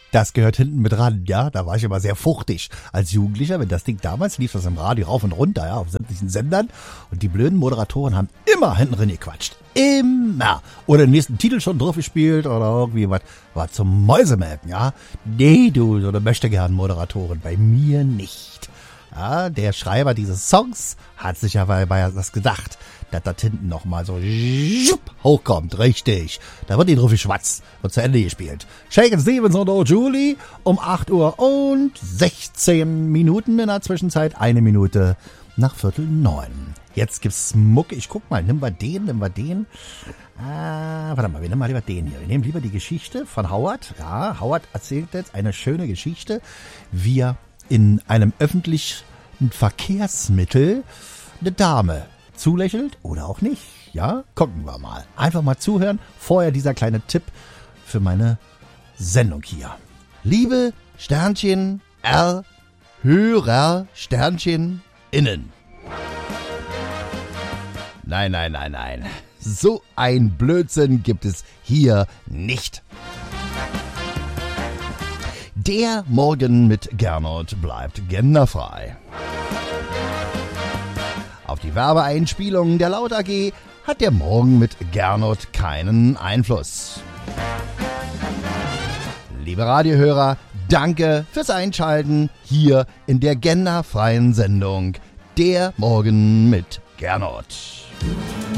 Das gehört hinten mit ran, ja. Da war ich immer sehr fuchtig als Jugendlicher. Wenn das Ding damals lief, das im Radio rauf und runter, ja, auf sämtlichen Sendern. Und die blöden Moderatoren haben immer hinten drin gequatscht. Immer. Oder den nächsten Titel schon drauf gespielt oder irgendwie was. War zum Mäusemelken, ja. Nee, du, so eine Möchtegern-Moderatorin. Bei mir nicht. Ja, der Schreiber dieses Songs hat sich ja bei das gedacht, dass das hinten nochmal so hochkommt, richtig. Da wird die drauf geschwatzt, wird zu Ende gespielt. Shakin' Stevens und O'Julie um 8 Uhr und 16 Minuten in der Zwischenzeit, 1 Minute nach 8:45. Jetzt gibt's Mucke, ich guck mal, nehmen wir den. Warte mal, wir nehmen mal lieber den hier. Wir nehmen lieber die Geschichte von Howard. Ja, Howard erzählt jetzt eine schöne Geschichte, wie er in einem öffentlichen Verkehrsmittel eine Dame zulächelt oder auch nicht. Ja, gucken wir mal. Einfach mal zuhören. Vorher dieser kleine Tipp für meine Sendung hier. Liebe Sternchen R Hörer Sternchen innen. Nein. So ein Blödsinn gibt es hier nicht. Der Morgen mit Gernot bleibt genderfrei. Auf die Werbeeinspielungen der Laut AG hat der Morgen mit Gernot keinen Einfluss. Liebe Radiohörer, danke fürs Einschalten hier in der genderfreien Sendung Der Morgen mit Gernot.